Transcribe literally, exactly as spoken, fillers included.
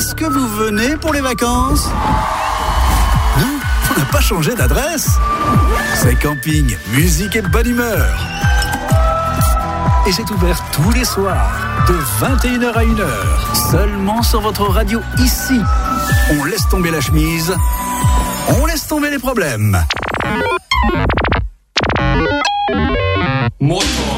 Est-ce que vous venez pour les vacances ? Non, on n'a pas changé d'adresse. C'est camping, musique et bonne humeur. Et c'est ouvert tous les soirs, de vingt et une heures à une heure, seulement sur votre radio ici. On laisse tomber la chemise, on laisse tomber les problèmes. Moto.